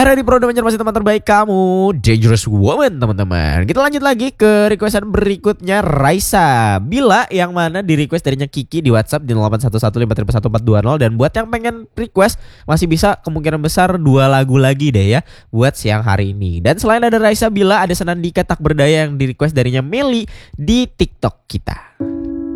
Ready Pro udah masih teman terbaik kamu, Dangerous Woman teman-teman. Kita lanjut lagi ke requestan berikutnya, Raisa Bila, yang mana di request darinya Kiki di WhatsApp di 0811531420. Dan buat yang pengen request masih bisa kemungkinan besar 2 lagu lagi deh ya buat siang hari ini. Dan selain ada Raisa Bila, ada Senandika Tak Berdaya yang di request darinya Meli di TikTok kita.